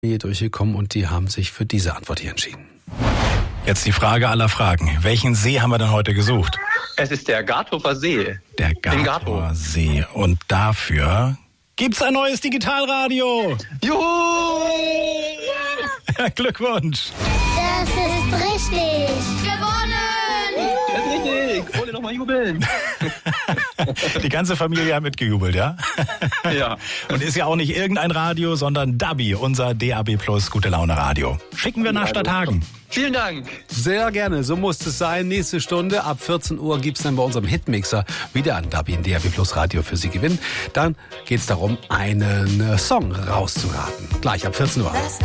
hier durchgekommen und die haben sich für diese Antwort hier entschieden. Jetzt die Frage aller Fragen. Welchen See haben wir denn heute gesucht? Es ist der Gardhofer See. Der Gardhofer See. Und dafür gibt's ein neues Digitalradio. Juhu! Glückwunsch. Das ist richtig. Gewonnen! Das ist richtig. Wollt ihr doch mal jubeln? Die ganze Familie hat mitgejubelt, ja? Ja. Und ist ja auch nicht irgendein Radio, sondern DABI, unser DAB Plus Gute Laune Radio. Schicken wir nach Stadthagen. Vielen Dank. Sehr gerne, so muss es sein. Nächste Stunde ab 14 Uhr gibt's dann bei unserem Hitmixer wieder ein DABI in DAB Plus Radio für Sie gewinnen. Dann geht's darum, einen Song rauszuraten. Gleich ab 14 Uhr.